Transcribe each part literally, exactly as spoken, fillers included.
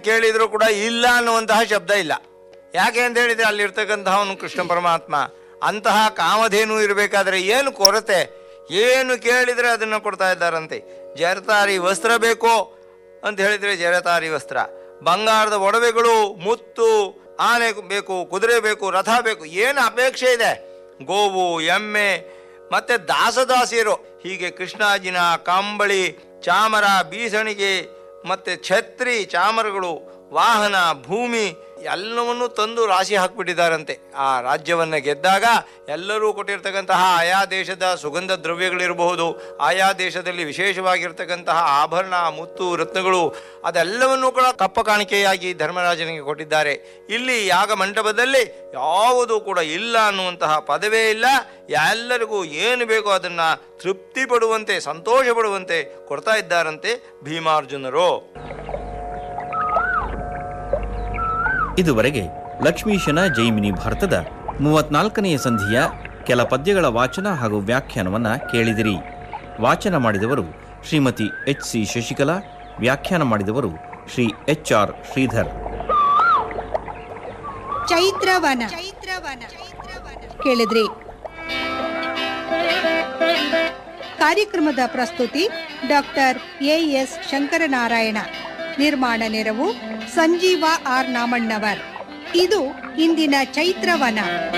ಕೇಳಿದ್ರು ಕೂಡ ಇಲ್ಲ ಅನ್ನುವಂತಹ ಶಬ್ದ ಇಲ್ಲ. ಯಾಕೆ ಅಂತ ಹೇಳಿದ್ರೆ ಅಲ್ಲಿರ್ತಕ್ಕಂತಹವನು ಕೃಷ್ಣ ಪರಮಾತ್ಮ. ಅಂತಹ ಕಾಮಧೇನು ಇರಬೇಕಾದ್ರೆ ಏನು ಕೊರತೆ, ಏನು ಕೇಳಿದರೆ ಅದನ್ನು ಕೊಡ್ತಾ ಇದ್ದಾರಂತೆ. ಜರತಾರಿ ವಸ್ತ್ರ ಬೇಕೋ ಅಂತ ಹೇಳಿದರೆ ಜರತಾರಿ ವಸ್ತ್ರ, ಬಂಗಾರದ ಒಡವೆಗಳು, ಮುತ್ತು, ಆನೆ ಬೇಕು, ಕುದುರೆ ಬೇಕು, ರಥ ಬೇಕು, ಏನು ಅಪೇಕ್ಷೆ ಇದೆ, ಗೋವು, ಎಮ್ಮೆ, ಮತ್ತೆ ದಾಸದಾಸಿಯರು, ಹೀಗೆ ಕೃಷ್ಣಾಜಿನ ಕಂಬಳಿ, ಚಾಮರ, ಬೀಸಣಿಗೆ, ಮತ್ತೆ ಛತ್ರಿ, ಚಾಮರಗಳು, ವಾಹನ, ಭೂಮಿ ಎಲ್ಲವನ್ನೂ ತಂದು ರಾಶಿ ಹಾಕಿಬಿಟ್ಟಿದ್ದಾರಂತೆ. ಆ ರಾಜ್ಯವನ್ನು ಗೆದ್ದಾಗ ಎಲ್ಲರೂ ಕೊಟ್ಟಿರ್ತಕ್ಕಂತಹ ಆಯಾ ದೇಶದ ಸುಗಂಧ ದ್ರವ್ಯಗಳಿರಬಹುದು, ಆಯಾ ದೇಶದಲ್ಲಿ ವಿಶೇಷವಾಗಿರ್ತಕ್ಕಂತಹ ಆಭರಣ, ಮುತ್ತು, ರತ್ನಗಳು ಅದೆಲ್ಲವನ್ನೂ ಕೂಡ ಕಪ್ಪ ಕಾಣಿಕೆಯಾಗಿ ಧರ್ಮರಾಜನಿಗೆ ಕೊಟ್ಟಿದ್ದಾರೆ. ಇಲ್ಲಿ ಯಾಗ ಮಂಟಪದಲ್ಲಿ ಯಾವುದೂ ಕೂಡ ಇಲ್ಲ ಅನ್ನುವಂತಹ ಪದವೇ ಇಲ್ಲ. ಎಲ್ಲರಿಗೂ ಏನು ಬೇಕೋ ಅದನ್ನು ತೃಪ್ತಿ ಪಡುವಂತೆ, ಸಂತೋಷ ಪಡುವಂತೆ ಕೊಡ್ತಾ ಇದ್ದಾರಂತೆ ಭೀಮಾರ್ಜುನರು. ಇದುವರೆಗೆ ಲಕ್ಷ್ಮೀಶನ ಜೈಮಿನಿ ಭಾರತದ ಮೂವತ್ನಾಲ್ಕನೆಯ ಸಂಧಿಯ ಕೆಲ ಪದ್ಯಗಳ ವಾಚನ ಹಾಗೂ ವ್ಯಾಖ್ಯಾನವನ್ನು ಕೇಳಿದಿರಿ. ವಾಚನ ಮಾಡಿದವರು ಶ್ರೀಮತಿ ಎಚ್ ಸಿ ಶಶಿಕಲಾ, ವ್ಯಾಖ್ಯಾನ ಮಾಡಿದವರು ಶ್ರೀ ಎಚ್ ಆರ್ ಶ್ರೀಧರ್. ಚೈತ್ರವನ ಕೇಳಿದ್ರಿ. ಕಾರ್ಯಕ್ರಮದ ಪ್ರಸ್ತುತಿ ಡಾಕ್ಟರ್ ಎ ಎಸ್ ಶಂಕರನಾರಾಯಣ. ನಿರ್ಮಾಣ ನೆರವು ಸಂಜೀವ ಆರ್ ನಾಮಣ್ಣವರ್. ಇದು ಇಂದಿನ ಚೈತ್ರವನ.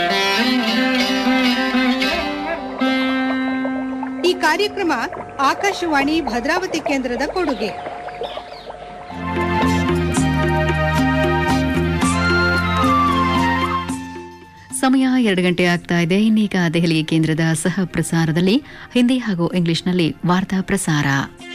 ಈ ಕಾರ್ಯಕ್ರಮ ಆಕಾಶವಾಣಿ ಭದ್ರಾವತಿ ಕೇಂದ್ರದ ಕೊಡುಗೆ. ಸಮಯ ಎರಡು ಗಂಟೆ ಆಗ್ತಾ ಇದೆ. ಇನ್ನೀಗ ದೆಹಲಿ ಕೇಂದ್ರದ ಸಹ ಪ್ರಸಾರದಲ್ಲಿ ಹಿಂದಿ ಹಾಗೂ ಇಂಗ್ಲಿಷ್ನಲ್ಲಿ ವಾರ್ತಾ ಪ್ರಸಾರ.